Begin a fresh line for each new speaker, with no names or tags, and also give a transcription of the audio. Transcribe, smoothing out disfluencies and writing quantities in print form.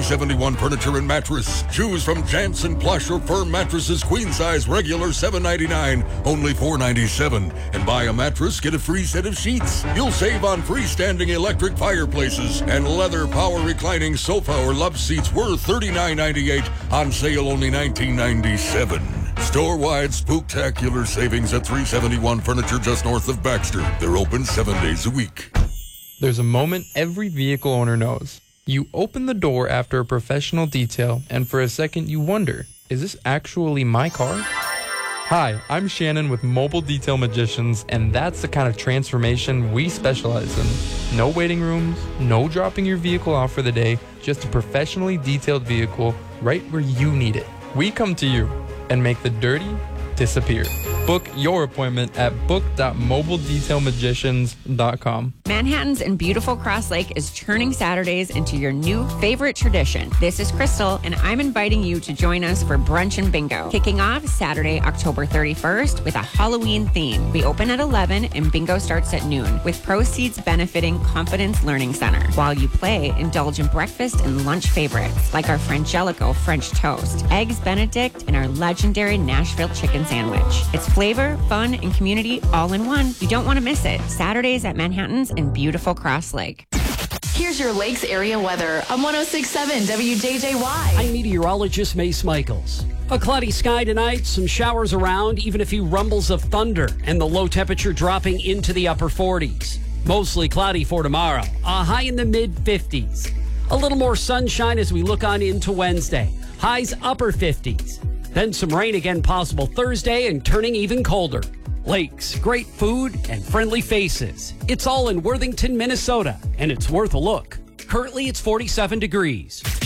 371 Furniture and Mattress. Choose from Jansen Plush or Firm mattresses, queen size, regular $7.99, only $4.97. And buy a mattress, get a free set of sheets. You'll save on freestanding electric fireplaces and leather power reclining sofa or love seats worth $39.98, on sale only $19.97. Store-wide spooktacular savings at 371 Furniture just north of Baxter. They're open 7 days a week.
There's a moment every vehicle owner knows. You open the door after a professional detail, and for a second you wonder, is this actually my car? Hi, I'm Shannon with Mobile Detail Magicians, and that's the kind of transformation we specialize in. No waiting rooms, no dropping your vehicle off for the day, just a professionally detailed vehicle right where you need it. We come to you and make the dirty disappear. Book your appointment at book.mobiledetailmagicians.com.
Manhattan's in beautiful Cross Lake is turning Saturdays into your new favorite tradition. This is Crystal, and I'm inviting you to join us for brunch and bingo. Kicking off Saturday, October 31st with a Halloween theme. We open at 11 and bingo starts at noon, with proceeds benefiting Confidence Learning Center. While you play, indulge in breakfast and lunch favorites, like our Frangelico French toast, Eggs Benedict, and our legendary Nashville chicken sandwich. It's flavor, fun, and community all in one. You don't want to miss it. Saturdays at Manhattan's in beautiful Cross Lake.
Here's your Lakes area weather on 106.7 WJJY.
I'm meteorologist Mace Michaels. A cloudy sky tonight, some showers around, even a few rumbles of thunder, and the low temperature dropping into the upper 40s. Mostly cloudy for tomorrow, a high in the mid-50s. A little more sunshine as we look on into Wednesday. Highs upper 50s. Then some rain again possible Thursday and turning even colder. Lakes, great food, and friendly faces. It's all in Worthington, Minnesota, and it's worth a look. Currently, it's 47 degrees.